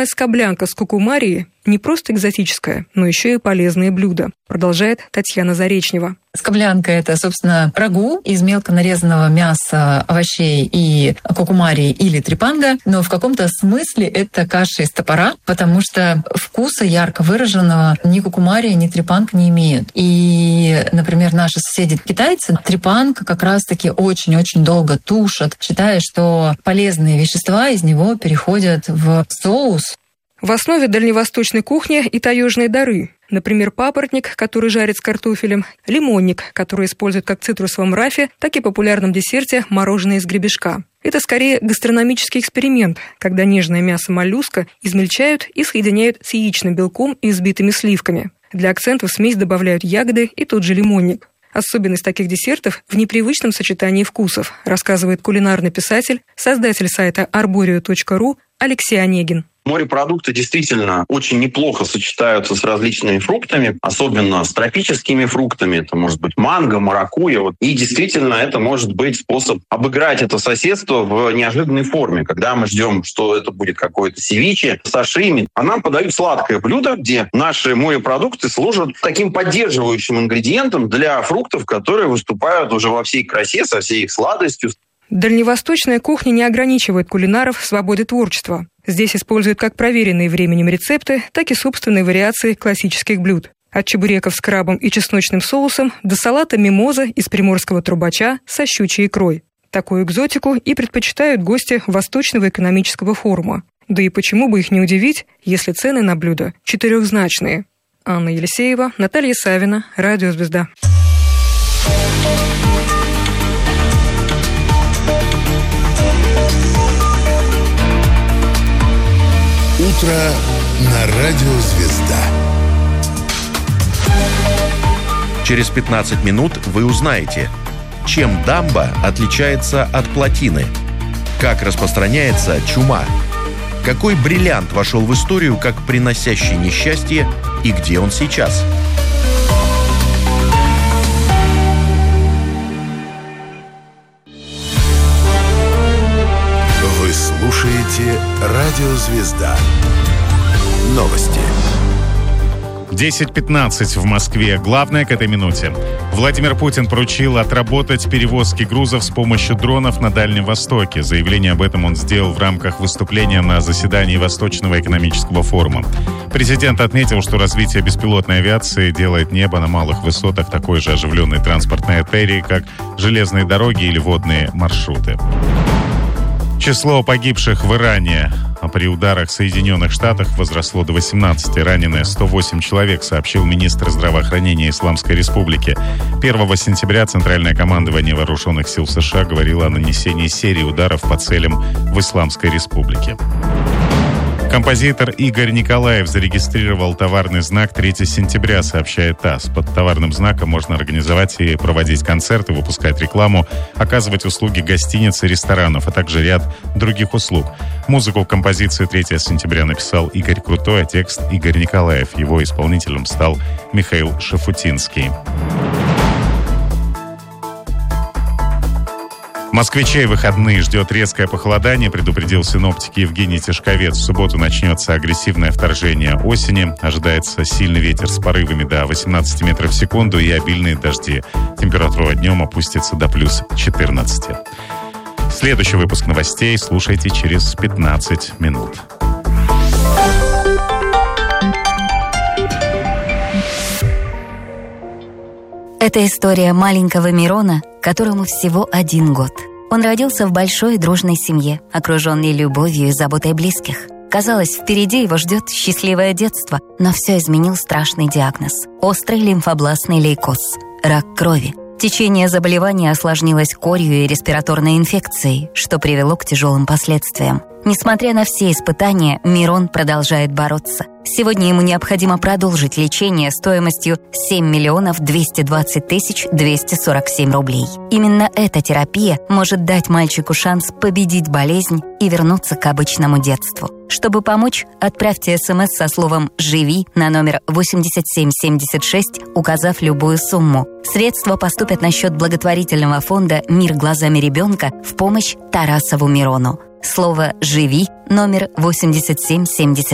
Самая скоблянка с кукумарией не просто экзотическое, но еще и полезное блюдо, продолжает Татьяна Заречнева. Скоблянка – это, собственно, рагу из мелко нарезанного мяса, овощей и кукумарии или трепанга, но в каком-то смысле это каша из топора, потому что вкуса ярко выраженного ни кукумария, ни трепанг не имеют. И, например, наши соседи-китайцы трепанг как раз-таки очень-очень долго тушат, считая, что полезные вещества из него переходят в соус. В основе дальневосточной кухни и таежные дары. Например, папоротник, который жарят с картофелем, лимонник, который используют как в цитрусовом рафе, так и в популярном десерте мороженое из гребешка. Это скорее гастрономический эксперимент, когда нежное мясо моллюска измельчают и соединяют с яичным белком и взбитыми сливками. Для акцента в смесь добавляют ягоды и тот же лимонник. Особенность таких десертов в непривычном сочетании вкусов, рассказывает кулинарный писатель, создатель сайта arborio.ru Алексей Онегин. Морепродукты действительно очень неплохо сочетаются с различными фруктами, особенно с тропическими фруктами. Это может быть манго, маракуйя. И действительно это может быть способ обыграть это соседство в неожиданной форме, когда мы ждем, что это будет какое-то севиче, сашими. А нам подают сладкое блюдо, где наши морепродукты служат таким поддерживающим ингредиентом для фруктов, которые выступают уже во всей красе, со всей их сладостью. Дальневосточная кухня не ограничивает кулинаров в свободе творчества. Здесь используют как проверенные временем рецепты, так и собственные вариации классических блюд. От чебуреков с крабом и чесночным соусом до салата мимоза из приморского трубача со щучьей икрой. Такую экзотику и предпочитают гости Восточного экономического форума. Да и почему бы их не удивить, если цены на блюда четырехзначные. Анна Елисеева, Наталья Савина, Радио Звезда. Утро на Радио Звезда. Через 15 минут вы узнаете, чем дамба отличается от плотины, как распространяется чума, какой бриллиант вошел в историю как приносящий несчастье и где он сейчас. Вы слушаете Радио Звезда. Новости. 10:15 в Москве. Главное к этой минуте. Владимир Путин поручил отработать перевозки грузов с помощью дронов на Дальнем Востоке. Заявление об этом он сделал в рамках выступления на заседании Восточного экономического форума. Президент отметил, что развитие беспилотной авиации делает небо на малых высотах такой же оживленной транспортной артерией, как железные дороги или водные маршруты. Число погибших в Иране при ударах в Соединенных Штатах возросло до 18. Ранены 108 человек, сообщил министр здравоохранения Исламской Республики. 1 сентября Центральное командование Вооруженных сил США говорило о нанесении серии ударов по целям в Исламской Республике. Композитор Игорь Николаев зарегистрировал товарный знак 3 сентября, сообщает ТАСС. Под товарным знаком можно организовать и проводить концерты, выпускать рекламу, оказывать услуги гостиниц и ресторанов, а также ряд других услуг. Музыку к композиции 3 сентября написал Игорь Крутой, а текст Игорь Николаев. Его исполнителем стал Михаил Шафутинский. Москвичей в выходные ждет резкое похолодание, предупредил синоптик Евгений Тишковец. В субботу начнется агрессивное вторжение осени. Ожидается сильный ветер с порывами до 18 метров в секунду и обильные дожди. Температура днем опустится до плюс 14. Следующий выпуск новостей слушайте через 15 минут. Это история маленького Мирона, которому всего 1 год. Он родился в большой и дружной семье, окруженный любовью и заботой близких. Казалось, впереди его ждет счастливое детство, но все изменил страшный диагноз – острый лимфобластный лейкоз – рак крови. Течение заболевания осложнилось корью и респираторной инфекцией, что привело к тяжелым последствиям. Несмотря на все испытания, Мирон продолжает бороться. Сегодня ему необходимо продолжить лечение стоимостью 7 220 247 рублей. Именно эта терапия может дать мальчику шанс победить болезнь и вернуться к обычному детству. Чтобы помочь, отправьте СМС со словом «Живи» на номер 8776, указав любую сумму. Средства поступят на счет благотворительного фонда «Мир глазами ребенка» в помощь Тарасову Мирону. Слово «Живи» номер 8776.